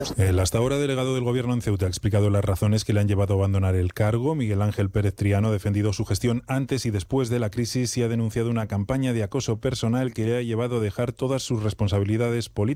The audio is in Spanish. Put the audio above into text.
El hasta ahora delegado del Gobierno en Ceuta ha explicado las razones que le han llevado a abandonar el cargo. Miguel Ángel Pérez Triano ha defendido su gestión antes y después de la crisis y ha denunciado una campaña de acoso personal que le ha llevado a dejar todas sus responsabilidades políticas.